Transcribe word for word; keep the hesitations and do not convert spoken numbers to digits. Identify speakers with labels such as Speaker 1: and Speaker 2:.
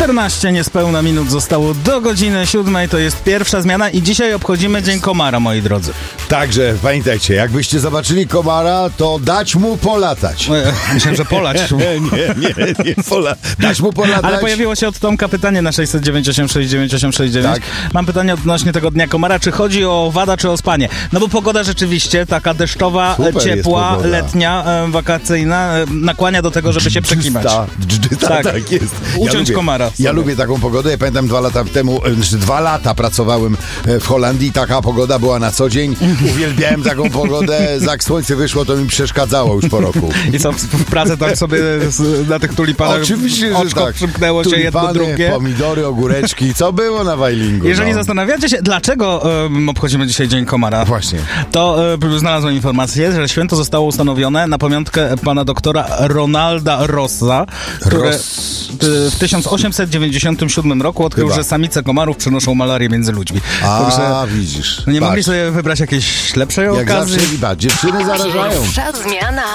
Speaker 1: czternaście niespełna minut zostało do godziny siódmej, to jest pierwsza zmiana i dzisiaj obchodzimy Dzień Komara, moi drodzy.
Speaker 2: Także pamiętajcie, jakbyście zobaczyli komara, to dać mu polatać.
Speaker 1: Myślałem, że polać.
Speaker 2: nie, nie, nie, nie pola... dać mu polatać.
Speaker 1: Ale pojawiło się od Tomka pytanie na sześćset dziewięć osiem sześć dziewięć osiem sześć dziewięć.
Speaker 2: Tak.
Speaker 1: Mam pytanie odnośnie tego Dnia Komara, czy chodzi o owada, czy o spanie? No bo pogoda rzeczywiście taka deszczowa,
Speaker 2: Super
Speaker 1: ciepła,
Speaker 2: jest
Speaker 1: letnia, e, wakacyjna, e, nakłania do tego, żeby się przekimać.
Speaker 2: Dżdżysta, dżdżysta,
Speaker 1: Tak.
Speaker 2: tak jest.
Speaker 1: Uciąć
Speaker 2: lubię,
Speaker 1: komara sobie.
Speaker 2: Ja lubię taką pogodę. Ja pamiętam dwa lata temu, e, znaczy dwa lata pracowałem e, w Holandii. Taka pogoda była na co dzień. Uwielbiałem taką pogodę. Jak słońce wyszło, to mi przeszkadzało już po roku.
Speaker 1: I co, w, w pracę tak sobie z, na tych tulipanach
Speaker 2: Oczywiście, że
Speaker 1: oczko
Speaker 2: tak.
Speaker 1: przymknęło się jedno
Speaker 2: Tulipany,
Speaker 1: drugie.
Speaker 2: pomidory, ogóreczki. Co było na Wajlingu?
Speaker 1: Jeżeli
Speaker 2: no.
Speaker 1: zastanawiacie się, dlaczego um, obchodzimy dzisiaj Dzień Komara,
Speaker 2: Właśnie.
Speaker 1: to um, znalazłem informację, że święto zostało ustanowione na pamiątkę pana doktora Ronalda Rossa, który
Speaker 2: Ross.
Speaker 1: w tysiąc osiemset dziewięćdziesiątym siódmym roku odkrył,
Speaker 2: Chyba.
Speaker 1: że samice komarów przenoszą malarię między ludźmi.
Speaker 2: A,
Speaker 1: Także
Speaker 2: widzisz.
Speaker 1: nie mogli
Speaker 2: Patrz.
Speaker 1: sobie wybrać jakiejś lepszej
Speaker 2: Jak
Speaker 1: okazji?
Speaker 2: zawsze, ba, dziewczyny zarażają.
Speaker 3: Pierwsza zmiana.